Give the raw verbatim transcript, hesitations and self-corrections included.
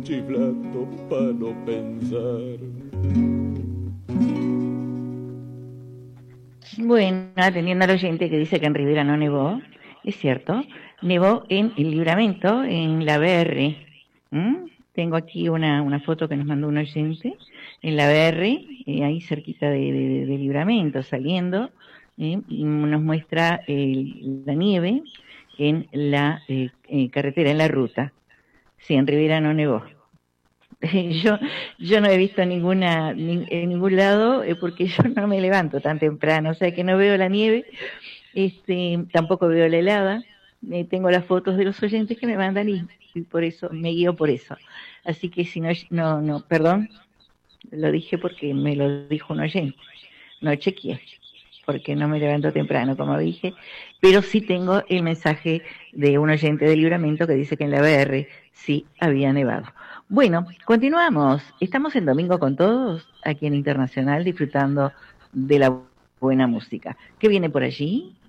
chiflando para no pensar. Bueno, atendiendo al oyente que dice que en Rivera no nevó, es cierto, nevó en el Libramento, en la B R. ¿Mm? Tengo aquí una, una foto que nos mandó un oyente en la B R, eh, ahí cerquita de, de, de Libramento, saliendo, eh, y nos muestra el, la nieve en la eh, eh, carretera, en la ruta. Sí, en Rivera no nevó. Yo, yo no he visto ninguna, ni, en ningún lado, eh, porque yo no me levanto tan temprano, o sea que no veo la nieve, este, tampoco veo la helada, eh, tengo las fotos de los oyentes que me mandan y, y por eso, me guío por eso. Así que si no, no, no, perdón, lo dije porque me lo dijo un oyente, no chequeé, porque no me levanto temprano, como dije, pero sí tengo el mensaje de un oyente de Libramento que dice que en la B R sí había nevado. Bueno, continuamos. Estamos en Domingo con Todos, aquí en Internacional, disfrutando de la buena música. ¿Qué viene por allí?